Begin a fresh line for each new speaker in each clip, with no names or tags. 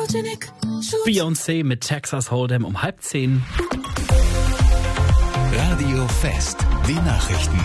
Beyoncé mit Texas Hold'em um 9:30.
Radio Fest, die Nachrichten.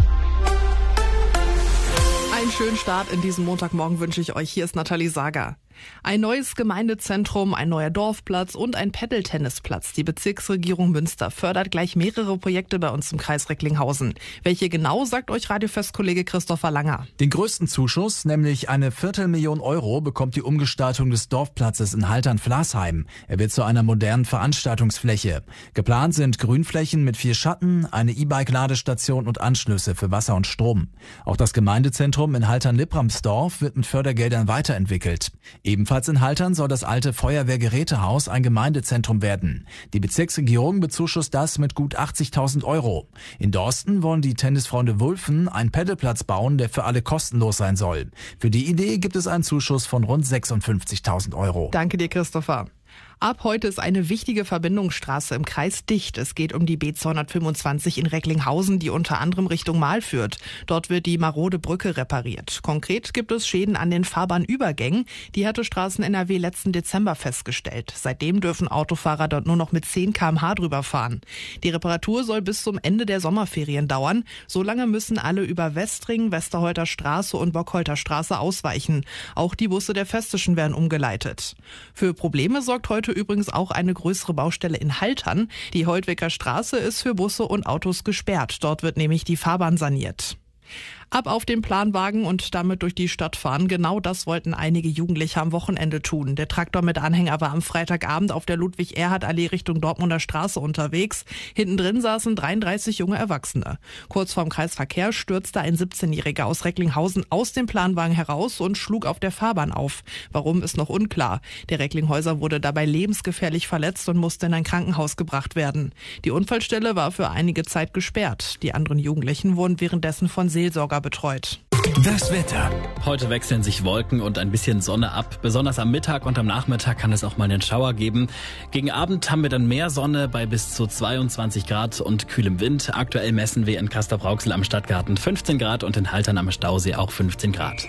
Einen schönen Start in diesem Montagmorgen wünsche ich euch. Hier ist Nathalie Sager. Ein neues Gemeindezentrum, ein neuer Dorfplatz und ein Paddeltennisplatz. Die Bezirksregierung Münster fördert gleich mehrere Projekte bei uns im Kreis Recklinghausen. Welche genau, sagt euch Radiofest-Kollege Christopher Langer.
Den größten Zuschuss, nämlich eine 250.000 Euro, bekommt die Umgestaltung des Dorfplatzes in Haltern-Flasheim. Er wird zu einer modernen Veranstaltungsfläche. Geplant sind Grünflächen mit 4 Schatten, eine E-Bike-Ladestation und Anschlüsse für Wasser und Strom. Auch das Gemeindezentrum in Haltern-Lippramsdorf wird mit Fördergeldern weiterentwickelt. Ebenfalls in Haltern soll das alte Feuerwehrgerätehaus ein Gemeindezentrum werden. Die Bezirksregierung bezuschusst das mit gut 80.000 Euro. In Dorsten wollen die Tennisfreunde Wulfen einen Paddelplatz bauen, der für alle kostenlos sein soll. Für die Idee gibt es einen Zuschuss von rund 56.000 Euro.
Danke dir, Christopher. Ab heute ist eine wichtige Verbindungsstraße im Kreis dicht. Es geht um die B225 in Recklinghausen, die unter anderem Richtung Mahl führt. Dort wird die marode Brücke repariert. Konkret gibt es Schäden an den Fahrbahnübergängen. Die hatte Straßen NRW letzten Dezember festgestellt. Seitdem dürfen Autofahrer dort nur noch mit 10 km/h drüber fahren. Die Reparatur soll bis zum Ende der Sommerferien dauern. Solange müssen alle über Westring, Westerholter Straße und Bockholter Straße ausweichen. Auch die Busse der Festischen werden umgeleitet. Für Probleme sorgt heute übrigens auch eine größere Baustelle in Haltern. Die Holtwicker Straße ist für Busse und Autos gesperrt. Dort wird nämlich die Fahrbahn saniert. Ab auf den Planwagen und damit durch die Stadt fahren. Genau das wollten einige Jugendliche am Wochenende tun. Der Traktor mit Anhänger war am Freitagabend auf der Ludwig-Erhard-Allee Richtung Dortmunder Straße unterwegs. Hinten drin saßen 33 junge Erwachsene. Kurz vorm Kreisverkehr stürzte ein 17-Jähriger aus Recklinghausen aus dem Planwagen heraus und schlug auf der Fahrbahn auf. Warum, ist noch unklar. Der Recklinghäuser wurde dabei lebensgefährlich verletzt und musste in ein Krankenhaus gebracht werden. Die Unfallstelle war für einige Zeit gesperrt. Die anderen Jugendlichen wurden währenddessen von Seelsorger betreut.
Das Wetter.
Heute wechseln sich Wolken und ein bisschen Sonne ab. Besonders am Mittag und am Nachmittag kann es auch mal einen Schauer geben. Gegen Abend haben wir dann mehr Sonne bei bis zu 22 Grad und kühlem Wind. Aktuell messen wir in Castrop-Rauxel am Stadtgarten 15 Grad und in Haltern am Stausee auch 15 Grad.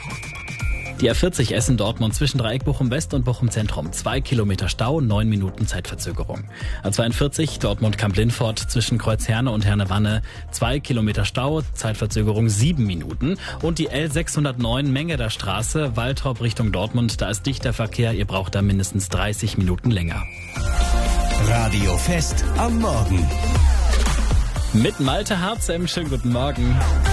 Die A40 Essen-Dortmund zwischen Dreieck Bochum-West und Bochum-Zentrum. 2 Kilometer Stau, 9 Minuten Zeitverzögerung. A42 Dortmund-Kamp-Lindfort zwischen Kreuzherne und Herne-Wanne. 2 Kilometer Stau, Zeitverzögerung 7 Minuten. Und die L609 Mengeder Straße, Waltrop Richtung Dortmund. Da ist dichter Verkehr, ihr braucht da mindestens 30 Minuten länger.
Radio Fest am Morgen.
Mit Malte Harzem, schönen guten Morgen.